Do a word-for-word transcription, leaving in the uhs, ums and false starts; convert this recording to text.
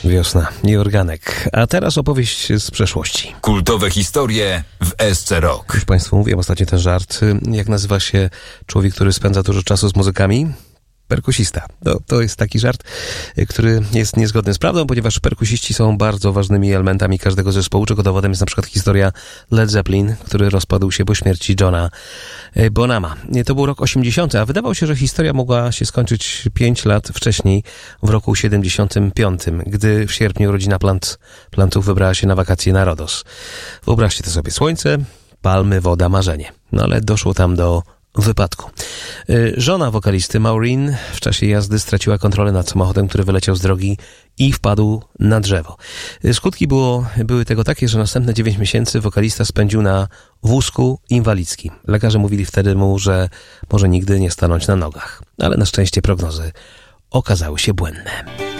Wiosna i organek. A teraz opowieść z przeszłości. Kultowe historie w S C Rock. Już Państwu mówiłem ostatnio ten żart. Jak nazywa się człowiek, który spędza dużo czasu z muzykami? Perkusista. No, to jest taki żart, który jest niezgodny z prawdą, ponieważ perkusiści są bardzo ważnymi elementami każdego zespołu, czego dowodem jest na przykład historia Led Zeppelin, który rozpadł się po śmierci Johna Bonhama. To był rok osiemdziesiąty, a wydawało się, że historia mogła się skończyć pięć lat wcześniej, w roku siedemdziesiątym piątym, gdy w sierpniu rodzina Plant, Plantów wybrała się na wakacje na Rodos. Wyobraźcie to sobie, słońce, palmy, woda, marzenie. No ale doszło tam do wypadku. Żona wokalisty, Maureen, w czasie jazdy straciła kontrolę nad samochodem, który wyleciał z drogi i wpadł na drzewo. Skutki było, były tego takie, że następne dziewięć miesięcy wokalista spędził na wózku inwalidzkim. Lekarze mówili wtedy mu, że może nigdy nie stanąć na nogach. Ale na szczęście prognozy okazały się błędne.